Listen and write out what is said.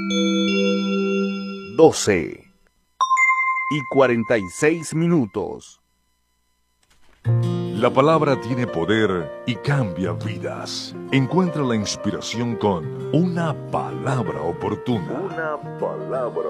12:46. La palabra tiene poder y cambia vidas. Encuentra la inspiración con una palabra oportuna.